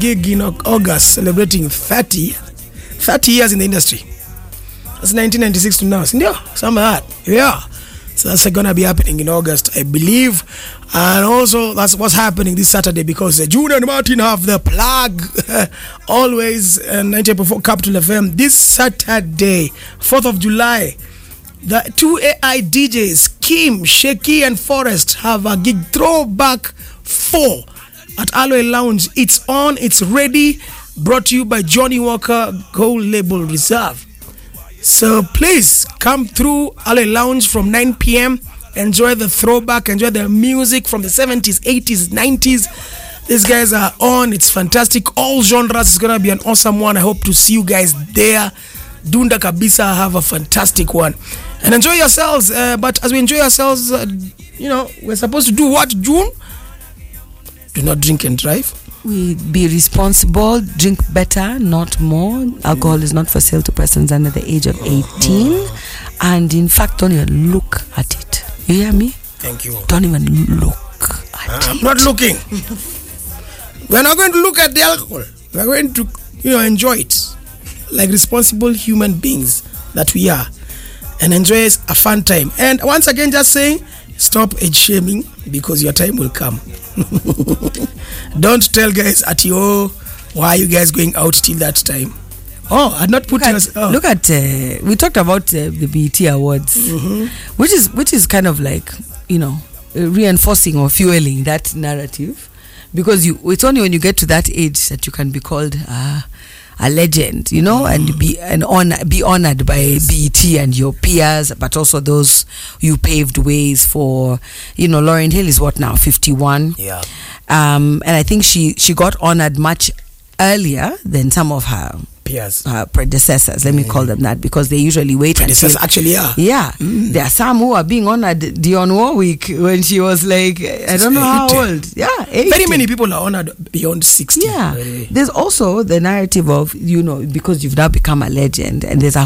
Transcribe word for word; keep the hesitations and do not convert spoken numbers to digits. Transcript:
gig in August celebrating thirty, thirty years in the industry. That's nineteen ninety-six to now. Yeah, some of that. Yeah. So that's gonna be happening in August, I believe. And also that's what's happening this Saturday, because uh, June and Martin have the plug always uh, ninety point four Capital F M this Saturday, fourth of July. The two A I D Js, Kim, Sheki and Forrest, have a gig throwback four at Aloe Lounge. It's on, it's ready. Brought to you by Johnny Walker Gold Label Reserve. So please come through Aloe Lounge from nine p.m. Enjoy the throwback, enjoy the music from the seventies, eighties, nineties. These guys are on, it's fantastic. All genres. It's gonna be an awesome one. I hope to see you guys there. Dunda Kabisa, have a fantastic one. And enjoy yourselves. Uh, but as we enjoy ourselves, uh, you know, we're supposed to do what, June? Do not drink and drive. We be responsible, drink better, not more. Alcohol is not for sale to persons under the age of eighteen. And in fact, don't even look at it. You hear me? Thank you. Don't even look at I'm it. I'm not looking. We're not going to look at the alcohol. We're going to, you know, enjoy it like responsible human beings that we are, and enjoy a fun time. And once again, just saying, stop age shaming, because your time will come. Don't tell guys at your, why are you guys going out till that time? Oh, I'm not putting us. Oh. Look at uh, we talked about uh, the B E T Awards, mm-hmm. which is which is kind of like, you know, uh, reinforcing or fueling that narrative, because you it's only when you get to that age that you can be called uh, a legend, you know, mm-hmm. and be an honor, be honored by yes. B E T and your peers, but also those you paved ways for. You know, Lauryn Hill is what now, fifty-one. Yeah. Um, and I think she she got honored much earlier than some of her peers, uh, predecessors. Let mm. me call them that, because they usually wait predecessors until, actually, yeah. Yeah. Mm. There are some who are being honored. Dionne Warwick, when she was like, I don't know how old. Yeah, eighty. Very many people are honored beyond sixty. Yeah. Really. There's also the narrative of, you know, because you've now become a legend, and there's a